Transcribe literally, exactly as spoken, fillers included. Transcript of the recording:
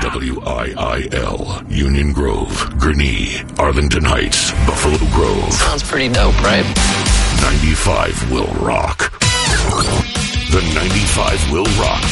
W I I L, Union Grove, Gurnee, Arlington Heights, Buffalo Grove. Sounds pretty dope, right? ninety-five will rock. The ninety-five will rock